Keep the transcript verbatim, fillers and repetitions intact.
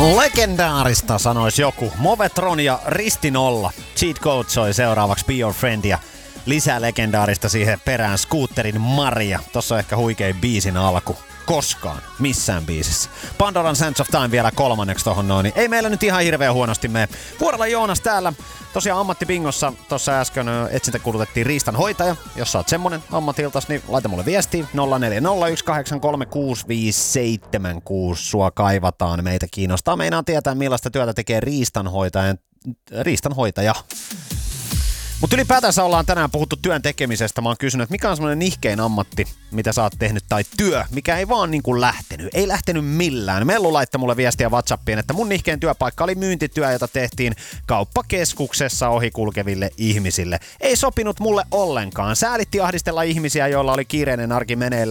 Legendaarista sanois joku. Movetron ja Ristinolla. Cheat Code soi seuraavaksi Be Your Friend ja lisää legendaarista siihen perään Scooterin Maria. Tossa on ehkä huikein biisin alku. Koskaan. Missään biisissä. Pandoran Sands of Time vielä kolmanneksi tohon noin. Ei meillä nyt ihan hirveän huonosti mene. Vuorolla Joonas täällä. Tosiaan ammattibingossa tossa äsken etsintäkuulutettiin riistanhoitaja. Jos sä oot semmonen ammatiltas, niin laita mulle viestiä. nolla neljä nolla yksi kahdeksan kolme kuusi viisi seitsemän kuusi. Sua kaivataan. Meitä kiinnostaa. Meinaan tietää, millaista työtä tekee riistanhoitaja. riistanhoitaja. Mutta ylipäätänsä ollaan tänään puhuttu työn tekemisestä. Mä oon kysynyt, että mikä on semmoinen nihkein ammatti, mitä sä oot tehnyt, tai työ, mikä ei vaan niinku lähtenyt. Ei lähtenyt millään. Mellu laittoi mulle viestiä WhatsAppiin, että mun nihkein työpaikka oli myyntityö, jota tehtiin kauppakeskuksessa ohikulkeville ihmisille. Ei sopinut mulle ollenkaan. Säälitti ahdistella ihmisiä, joilla oli kiireinen arki meneillään.